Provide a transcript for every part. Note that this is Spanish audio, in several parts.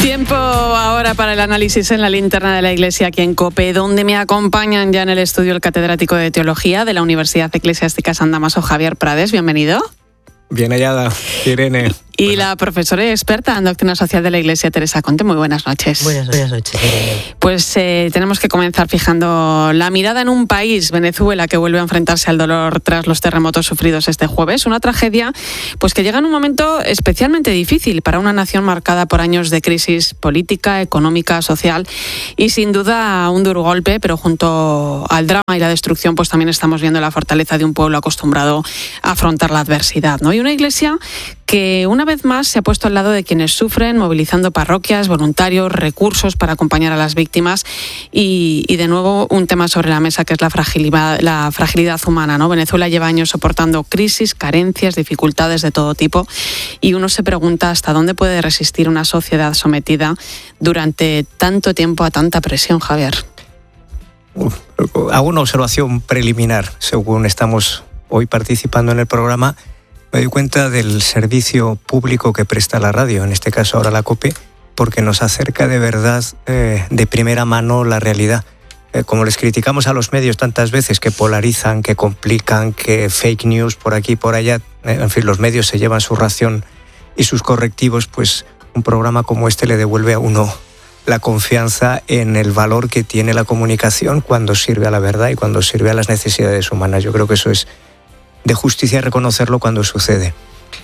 Tiempo ahora para el análisis en la linterna de la Iglesia aquí en COPE, donde me acompañan ya en el estudio el catedrático de Teología de la Universidad Eclesiástica San Damaso, Javier Prades. Bienvenido. Bien hallada, Irene. Y la profesora y experta en doctrina social de la Iglesia, Teresa Conte. Muy buenas noches. Buenas noches, Irene. Pues tenemos que comenzar fijando la mirada en un país, Venezuela, que vuelve a enfrentarse al dolor tras los terremotos sufridos este jueves. Una tragedia pues que llega en un momento especialmente difícil para una nación marcada por años de crisis política, económica, social y sin duda un duro golpe, pero junto al drama y la destrucción pues también estamos viendo la fortaleza de un pueblo acostumbrado a afrontar la adversidad, ¿no? Y una Iglesia que una vez más se ha puesto al lado de quienes sufren, movilizando parroquias, voluntarios, recursos para acompañar a las víctimas y de nuevo un tema sobre la mesa que es la fragilidad humana, ¿no? Venezuela lleva años soportando crisis, carencias, dificultades de todo tipo y uno se pregunta hasta dónde puede resistir una sociedad sometida durante tanto tiempo a tanta presión, Javier. Hago una observación preliminar, según estamos hoy participando en el programa. Me doy cuenta del servicio público que presta la radio, en este caso ahora la COPE, porque nos acerca de verdad de primera mano la realidad. Como les criticamos a los medios tantas veces que polarizan, que complican, que fake news por aquí y por allá, en fin, los medios se llevan su ración y sus correctivos, pues un programa como este le devuelve a uno la confianza en el valor que tiene la comunicación cuando sirve a la verdad y cuando sirve a las necesidades humanas. Yo creo que eso es de justicia reconocerlo cuando sucede.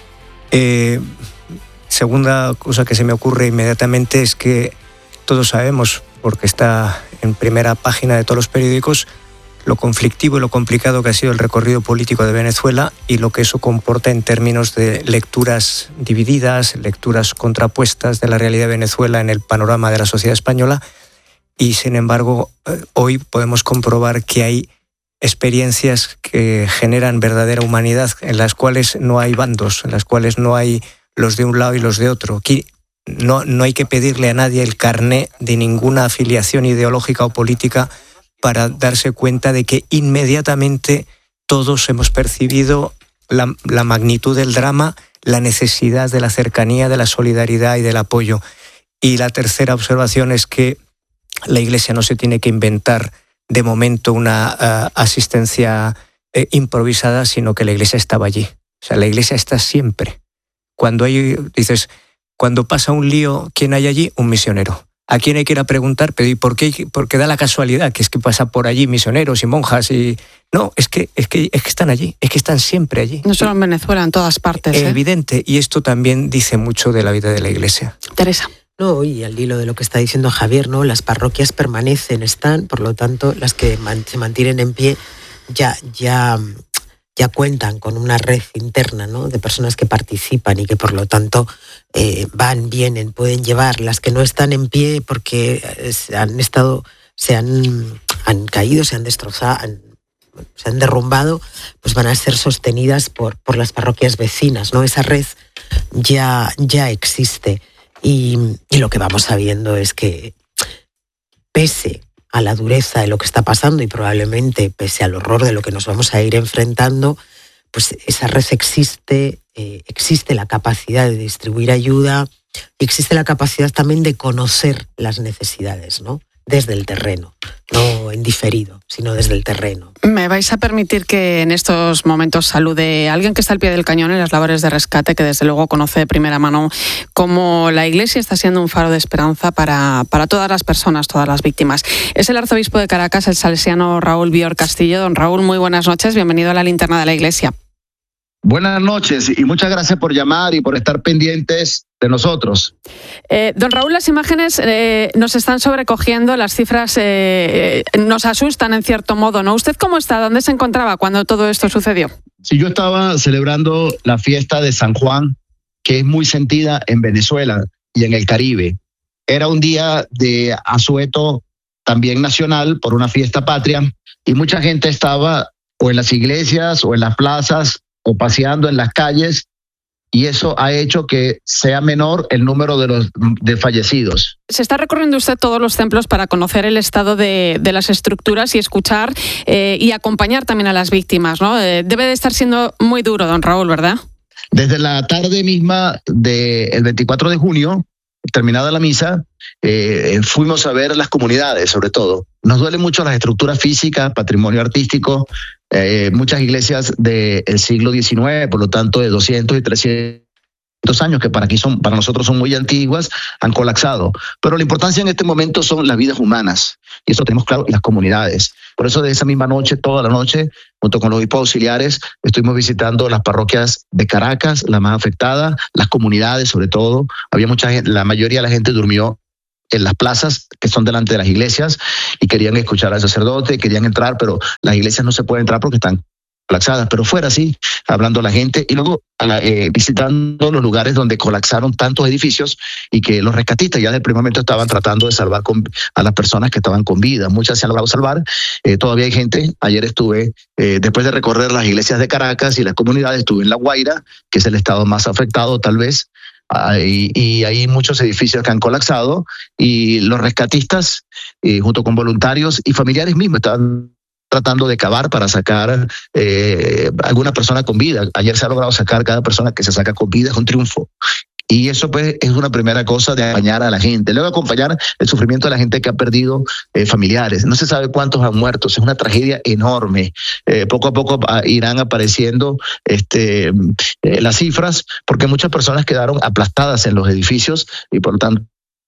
Segunda cosa que se me ocurre inmediatamente es que todos sabemos, porque está en primera página de todos los periódicos, lo conflictivo y lo complicado que ha sido el recorrido político de Venezuela y lo que eso comporta en términos de lecturas divididas, lecturas contrapuestas de la realidad de Venezuela en el panorama de la sociedad española. Y sin embargo, hoy podemos comprobar que hay experiencias que generan verdadera humanidad, en las cuales no hay bandos, en las cuales no hay los de un lado y los de otro. Aquí no hay que pedirle a nadie el carné de ninguna afiliación ideológica o política para darse cuenta de que inmediatamente todos hemos percibido la magnitud del drama, la necesidad de la cercanía, de la solidaridad y del apoyo. Y la tercera observación es que la Iglesia no se tiene que inventar de momento una asistencia improvisada, sino que la Iglesia estaba allí. O sea, la Iglesia está siempre. Cuando pasa un lío, ¿quién hay allí? Un misionero. ¿A quién hay que ir a preguntar? Pero ¿y por qué? Porque da la casualidad que es que pasa por allí misioneros y monjas y... No, es que están allí, es que están siempre allí. No solo en Venezuela, en todas partes. Evidente, y esto también dice mucho de la vida de la Iglesia. Teresa. No, y al hilo de lo que está diciendo Javier, ¿no? Las parroquias permanecen, están, por lo tanto, las que se mantienen en pie ya cuentan con una red interna, ¿no? De personas que participan y que por lo tanto van, vienen, pueden llevar. Las que no están en pie porque han caído, se han destrozado, se han derrumbado, pues van a ser sostenidas por las parroquias vecinas, ¿no? Esa red ya existe. Y lo que vamos sabiendo es que, pese a la dureza de lo que está pasando y probablemente pese al horror de lo que nos vamos a ir enfrentando, pues esa red existe la capacidad de distribuir ayuda y existe la capacidad también de conocer las necesidades, ¿no? Desde el terreno, no en diferido, sino desde el terreno. ¿Me vais a permitir que en estos momentos salude a alguien que está al pie del cañón en las labores de rescate, que desde luego conoce de primera mano cómo la Iglesia está siendo un faro de esperanza para todas las personas, todas las víctimas? Es el arzobispo de Caracas, el salesiano Raúl Bior Castillo. Don Raúl, muy buenas noches, bienvenido a la linterna de la Iglesia. Buenas noches y muchas gracias por llamar y por estar pendientes de nosotros. Don Raúl, las imágenes nos están sobrecogiendo, las cifras nos asustan en cierto modo, ¿no? ¿Usted cómo está? ¿Dónde se encontraba cuando todo esto sucedió? Sí, yo estaba celebrando la fiesta de San Juan, que es muy sentida en Venezuela y en el Caribe. Era un día de asueto también nacional por una fiesta patria y mucha gente estaba o en las iglesias o en las plazas o paseando en las calles, y eso ha hecho que sea menor el número de fallecidos. Se está recorriendo usted todos los templos para conocer el estado de las estructuras y escuchar y acompañar también a las víctimas, ¿no? Debe de estar siendo muy duro, don Raúl, ¿verdad? Desde la tarde misma del 24 de junio terminada la misa, fuimos a ver las comunidades, sobre todo. Nos duelen mucho las estructuras físicas, patrimonio artístico, muchas iglesias del siglo XIX, por lo tanto de 200 y 300 años, que para nosotros son muy antiguas, han colapsado. Pero la importancia en este momento son las vidas humanas, y eso tenemos claro, y las comunidades. Por eso de esa misma noche, toda la noche, junto con los obispos auxiliares, estuvimos visitando las parroquias de Caracas, la más afectada, las comunidades sobre todo. Había mucha gente, la mayoría de la gente durmió en las plazas que son delante de las iglesias y querían escuchar al sacerdote, querían entrar, pero las iglesias no se pueden entrar porque están colapsadas, pero fuera sí, hablando a la gente y luego visitando los lugares donde colapsaron tantos edificios y que los rescatistas ya desde el primer momento estaban tratando de salvar a las personas que estaban con vida. Muchas se han logrado salvar, todavía hay gente. Ayer estuve, después de recorrer las iglesias de Caracas y las comunidades, estuve en La Guaira, que es el estado más afectado tal vez, y hay muchos edificios que han colapsado y los rescatistas, junto con voluntarios y familiares mismos, estaban tratando de cavar para sacar alguna persona con vida. Ayer se ha logrado sacar cada persona que se saca con vida, es un triunfo. Y eso pues es una primera cosa de acompañar a la gente. Luego acompañar el sufrimiento de la gente que ha perdido familiares. No se sabe cuántos han muerto, es una tragedia enorme. Poco a poco irán apareciendo las cifras, porque muchas personas quedaron aplastadas en los edificios y por lo tanto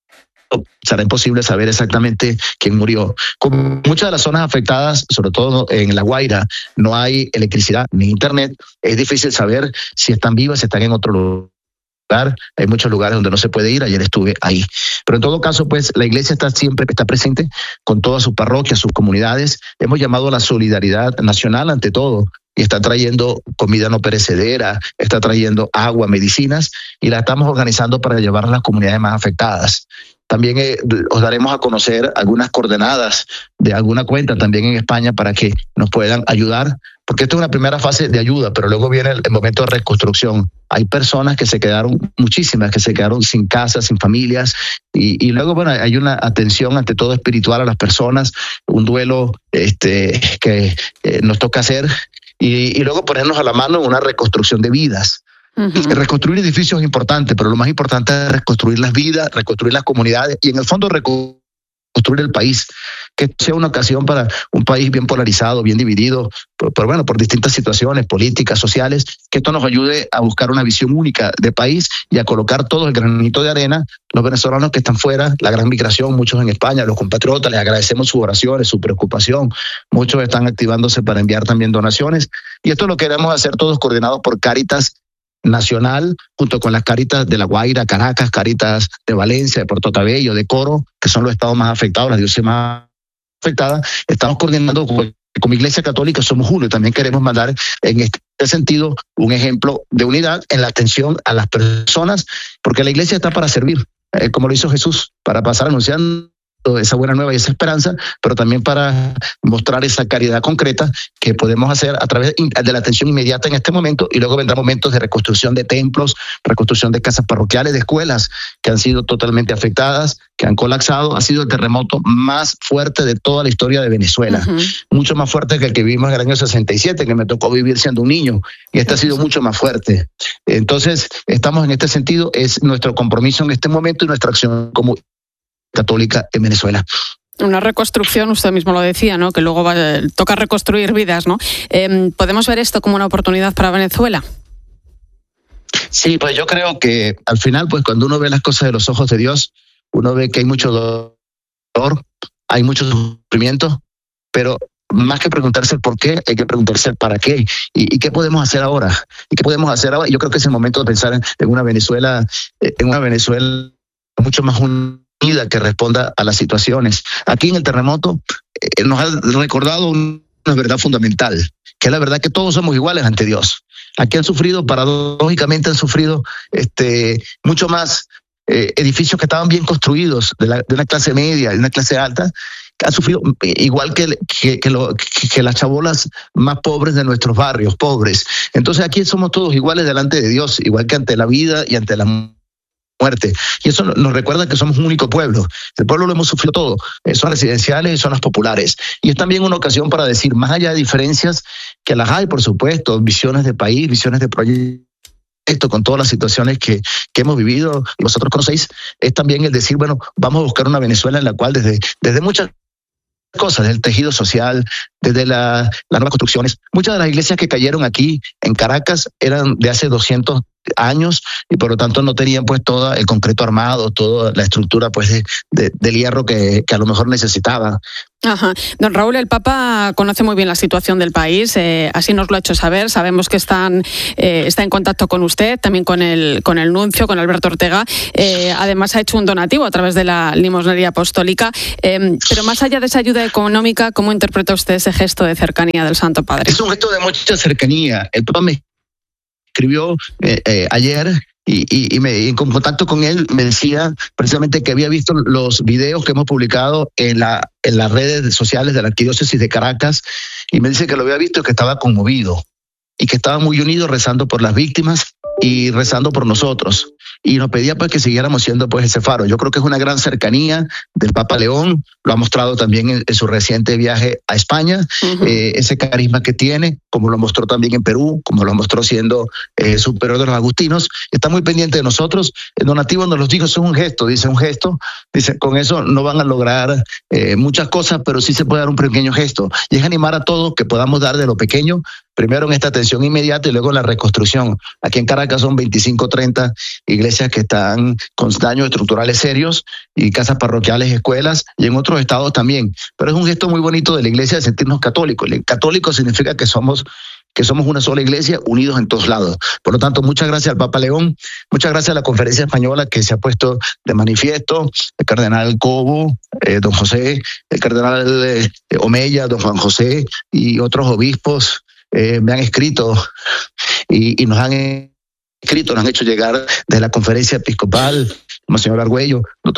será imposible saber exactamente quién murió. Con muchas de las zonas afectadas, sobre todo en La Guaira, no hay electricidad ni internet. Es difícil saber si están vivas, si están en otro lugar. Hay muchos lugares donde no se puede ir. Ayer estuve ahí. Pero en todo caso, pues la iglesia siempre está presente con todas sus parroquias, sus comunidades. Hemos llamado a la solidaridad nacional ante todo. Y está trayendo comida no perecedera, está trayendo agua, medicinas, y la estamos organizando para llevar a las comunidades más afectadas. También os daremos a conocer algunas coordenadas de alguna cuenta también en España para que nos puedan ayudar, porque esta es una primera fase de ayuda, pero luego viene el momento de reconstrucción. Hay personas que se quedaron, muchísimas que se quedaron sin casa, sin familias, y luego bueno, hay una atención ante todo espiritual a las personas, un duelo que nos toca hacer, y luego ponernos a la mano en una reconstrucción de vidas. Uh-huh. Reconstruir edificios es importante, pero lo más importante es reconstruir las vidas, reconstruir las comunidades y en el fondo reconstruir el país, que sea una ocasión para un país bien polarizado, bien dividido, por distintas situaciones políticas, sociales, que esto nos ayude a buscar una visión única de país y a colocar todo el granito de arena. Los venezolanos que están fuera, la gran migración, muchos en España, los compatriotas, les agradecemos sus oraciones, su preocupación. Muchos están activándose para enviar también donaciones y esto lo queremos hacer todos coordinados por Cáritas Nacional, junto con las Cáritas de La Guaira, Caracas, Cáritas de Valencia, de Puerto Cabello, de Coro, que son los estados más afectados, las diócesis más afectadas. Estamos coordinando como Iglesia Católica, somos uno y también queremos mandar en este sentido un ejemplo de unidad en la atención a las personas, porque la Iglesia está para servir, como lo hizo Jesús, para pasar anunciando esa buena nueva y esa esperanza, pero también para mostrar esa caridad concreta que podemos hacer a través de la atención inmediata en este momento, y luego vendrán momentos de reconstrucción de templos, reconstrucción de casas parroquiales, de escuelas que han sido totalmente afectadas, que han colapsado. Ha sido el terremoto más fuerte de toda la historia de Venezuela, mucho más fuerte que el que vivimos en el año 67, que me tocó vivir siendo un niño, y este ha sido mucho más fuerte. Entonces, estamos en este sentido, es nuestro compromiso en este momento y nuestra acción como católica en Venezuela. Una reconstrucción, usted mismo lo decía, ¿no? Que luego toca reconstruir vidas, ¿no? ¿Podemos ver esto como una oportunidad para Venezuela? Sí, pues yo creo que al final, pues cuando uno ve las cosas de los ojos de Dios, uno ve que hay mucho dolor, hay mucho sufrimiento, pero más que preguntarse el por qué, hay que preguntarse el para qué y qué podemos hacer ahora. ¿Y qué podemos hacer ahora? Yo creo que es el momento de pensar en una Venezuela mucho más unida, que responda a las situaciones. Aquí en el terremoto nos ha recordado una verdad fundamental, que es la verdad que todos somos iguales ante Dios. Aquí han sufrido, paradójicamente mucho más edificios que estaban bien construidos, de una clase media, de una clase alta, que han sufrido igual que las chabolas más pobres de nuestros barrios, pobres. Entonces aquí somos todos iguales delante de Dios, igual que ante la vida y ante la muerte. Y eso nos recuerda que somos un único pueblo. El pueblo lo hemos sufrido todo. Zonas residenciales y zonas populares. Y es también una ocasión para decir, más allá de diferencias, que las hay, por supuesto, visiones de país, visiones de proyectos, esto, con todas las situaciones que hemos vivido, y vosotros conocéis, es también el decir, bueno, vamos a buscar una Venezuela en la cual desde muchas cosas, del tejido social, desde las nuevas construcciones. Muchas de las iglesias que cayeron aquí en Caracas eran de hace 200 años y por lo tanto no tenían pues todo el concreto armado, toda la estructura pues del hierro que a lo mejor necesitaban. Ajá. Don Raúl, el Papa conoce muy bien la situación del país, así nos lo ha hecho saber. Sabemos que está en contacto con usted, también con el nuncio, con Alberto Ortega. Además ha hecho un donativo a través de la limosnería apostólica. Pero más allá de esa ayuda económica, ¿cómo interpreta usted ese gesto de cercanía del Santo Padre? Es un gesto de mucha cercanía. El Papa me escribió ayer y en contacto con él me decía precisamente que había visto los videos que hemos publicado en las redes sociales de la Arquidiócesis de Caracas y me dice que lo había visto y que estaba conmovido y que estaba muy unido rezando por las víctimas y rezando por nosotros. Y nos pedía pues que siguiéramos siendo pues ese faro. Yo creo que es una gran cercanía del Papa León, lo ha mostrado también en su reciente viaje a España, ese carisma que tiene, como lo mostró también en Perú, como lo mostró siendo superior de los agustinos. Está muy pendiente de nosotros. El donativo nos los dijo, es un gesto, dice, con eso no van a lograr muchas cosas, pero sí se puede dar un pequeño gesto. Y es animar a todos que podamos dar de lo pequeño, primero en esta atención inmediata y luego en la reconstrucción. Aquí en Caracas son 25, 30 iglesias que están con daños estructurales serios y casas parroquiales, escuelas y en otros estados también. Pero es un gesto muy bonito de la iglesia de sentirnos católicos. Católico significa que somos una sola iglesia, unidos en todos lados. Por lo tanto, muchas gracias al Papa León, muchas gracias a la Conferencia Española que se ha puesto de manifiesto, el cardenal Cobo, don José, el cardenal Omeya, don Juan José y otros obispos me han escrito y nos han hecho llegar de la Conferencia Episcopal, Monseñor Argüello,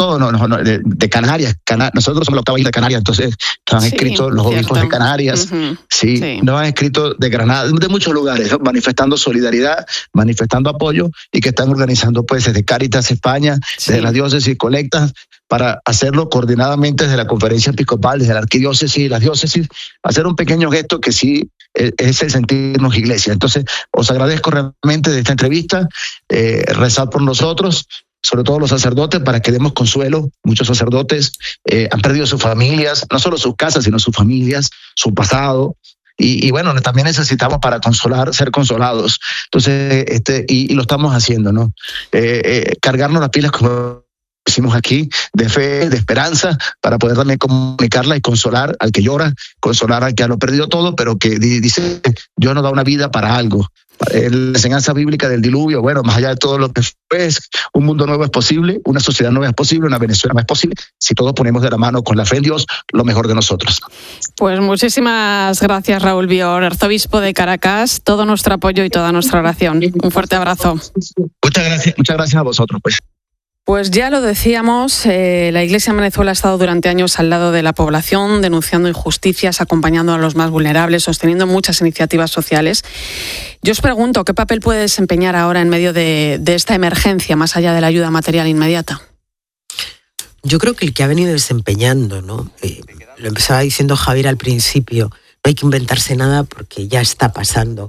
de Canarias. Nosotros somos la octava isla de Canarias, entonces nos han escrito los obispos de Canarias, nos han escrito de Granada, de muchos lugares, ¿no? Manifestando solidaridad, manifestando apoyo y que están organizando pues desde Cáritas España, desde las diócesis colectas, para hacerlo coordinadamente desde la Conferencia Episcopal, desde la Arquidiócesis y las diócesis, hacer un pequeño gesto que sí es el sentirnos iglesia. Entonces, os agradezco realmente de esta entrevista, rezar por nosotros, sobre todo los sacerdotes, para que demos consuelo. Muchos sacerdotes han perdido sus familias, no solo sus casas, sino sus familias, su pasado. Y bueno, también necesitamos para consolar, ser consolados. Entonces, y lo estamos haciendo, ¿no? Cargarnos las pilas como hicimos aquí, de fe, de esperanza, para poder también comunicarla y consolar al que llora, consolar al que lo ha perdido todo, pero que dice, Dios nos da una vida para algo. La enseñanza bíblica del diluvio, bueno, más allá de todo lo que fue, un mundo nuevo es posible, una sociedad nueva es posible, una Venezuela nueva es posible, si todos ponemos de la mano con la fe en Dios lo mejor de nosotros. Pues muchísimas gracias, Raúl Bior, arzobispo de Caracas, todo nuestro apoyo y toda nuestra oración. Un fuerte abrazo. Muchas gracias a vosotros, pues. Pues ya lo decíamos, la Iglesia en Venezuela ha estado durante años al lado de la población, denunciando injusticias, acompañando a los más vulnerables, sosteniendo muchas iniciativas sociales. Yo os pregunto, ¿qué papel puede desempeñar ahora en medio de esta emergencia, más allá de la ayuda material inmediata? Yo creo que el que ha venido desempeñando, ¿no? Lo empezaba diciendo Javier al principio, no hay que inventarse nada porque ya está pasando.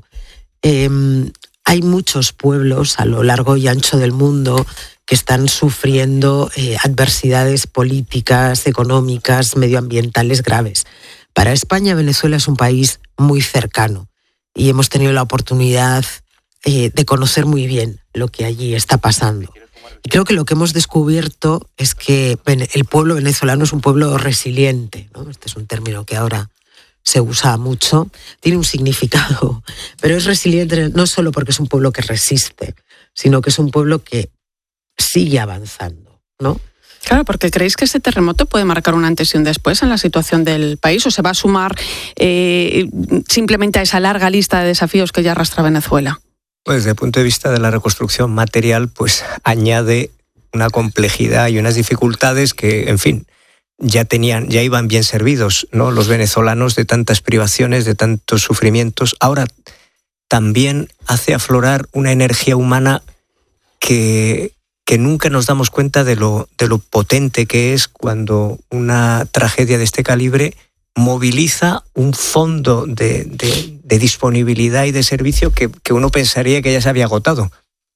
Hay muchos pueblos a lo largo y ancho del mundo que están sufriendo adversidades políticas, económicas, medioambientales graves. Para España, Venezuela es un país muy cercano y hemos tenido la oportunidad de conocer muy bien lo que allí está pasando. Y creo que lo que hemos descubierto es que el pueblo venezolano es un pueblo resiliente, ¿no? Este es un término que ahora se usa mucho, tiene un significado, pero es resiliente no solo porque es un pueblo que resiste, sino que es un pueblo que sigue avanzando, ¿no? Claro, porque ¿creéis que este terremoto puede marcar un antes y un después en la situación del país o se va a sumar simplemente a esa larga lista de desafíos que ya arrastra Venezuela? Pues desde el punto de vista de la reconstrucción material, pues añade una complejidad y unas dificultades que, en fin, ya iban bien servidos, ¿no? Los venezolanos de tantas privaciones, de tantos sufrimientos. Ahora también hace aflorar una energía humana que nunca nos damos cuenta de lo potente que es cuando una tragedia de este calibre moviliza un fondo de disponibilidad y de servicio que uno pensaría que ya se había agotado.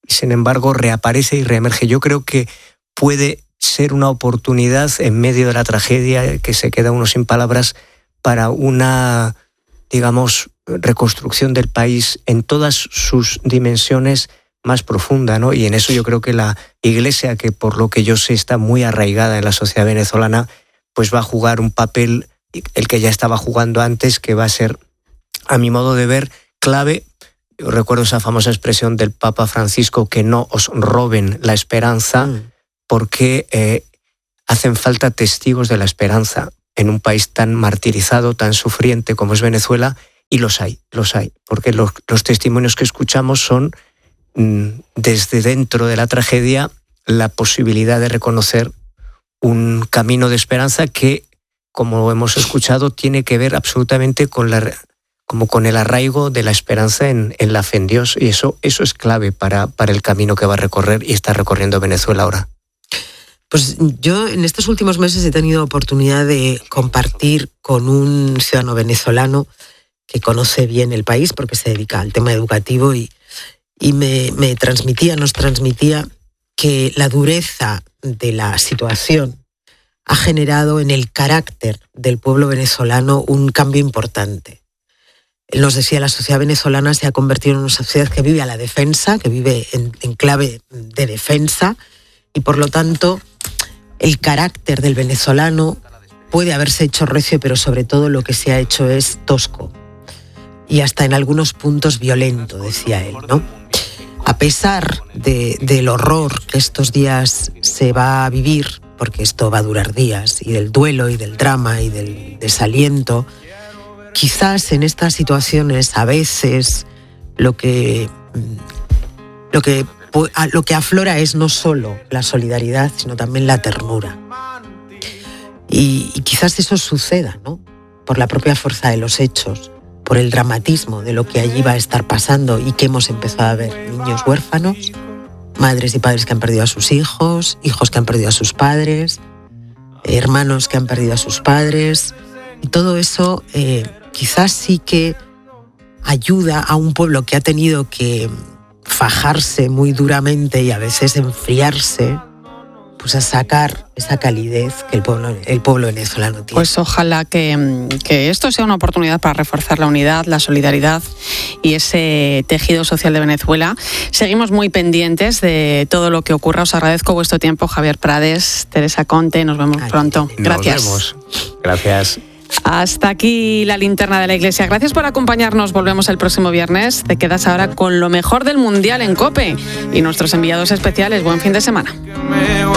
y sin embargo reaparece y reemerge. Yo creo que puede ser una oportunidad en medio de la tragedia, que se queda uno sin palabras, para una, digamos, reconstrucción del país en todas sus dimensiones más profunda, ¿no? Y en eso yo creo que la Iglesia, que por lo que yo sé está muy arraigada en la sociedad venezolana, pues va a jugar un papel, el que ya estaba jugando antes, que va a ser, a mi modo de ver, clave. Yo recuerdo esa famosa expresión del Papa Francisco, que no os roben la esperanza, porque hacen falta testigos de la esperanza en un país tan martirizado, tan sufriente como es Venezuela, y los hay, porque los testimonios que escuchamos son desde dentro de la tragedia la posibilidad de reconocer un camino de esperanza que, como hemos escuchado, tiene que ver absolutamente con el arraigo de la esperanza en la fe en Dios, y eso es clave para el camino que va a recorrer y está recorriendo Venezuela ahora. Pues yo en estos últimos meses he tenido oportunidad de compartir con un ciudadano venezolano que conoce bien el país porque se dedica al tema educativo y nos transmitía que la dureza de la situación ha generado en el carácter del pueblo venezolano un cambio importante. Él nos decía, la sociedad venezolana se ha convertido en una sociedad que vive a la defensa, que vive en clave de defensa, y por lo tanto el carácter del venezolano puede haberse hecho recio, pero sobre todo lo que se ha hecho es tosco y hasta en algunos puntos violento, decía él, ¿no? A pesar del horror que estos días se va a vivir, porque esto va a durar días, y del duelo y del drama y del desaliento, quizás en estas situaciones a veces lo que aflora es no solo la solidaridad, sino también la ternura. Y quizás eso suceda, ¿no? Por la propia fuerza de los hechos, por el dramatismo de lo que allí va a estar pasando y que hemos empezado a ver. Niños huérfanos, madres y padres que han perdido a sus hijos, hijos que han perdido a sus padres, hermanos que han perdido a sus padres. Y todo eso quizás sí que ayuda a un pueblo que ha tenido que fajarse muy duramente y a veces enfriarse, pues a sacar esa calidez que el pueblo venezolano tiene. Pues ojalá que esto sea una oportunidad para reforzar la unidad, la solidaridad y ese tejido social de Venezuela. Seguimos muy pendientes de todo lo que ocurra. Os agradezco vuestro tiempo, Javier Prades, Teresa Conte. Nos vemos pronto. Gracias. Nos vemos. Gracias. Hasta aquí la linterna de la Iglesia. Gracias por acompañarnos. Volvemos el próximo viernes. Te quedas ahora con lo mejor del Mundial en COPE y nuestros enviados especiales. Buen fin de semana.